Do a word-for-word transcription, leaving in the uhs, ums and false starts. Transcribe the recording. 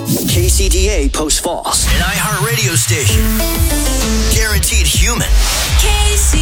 K C D A Post Falls, an iHeart radio station. Guaranteed human. K C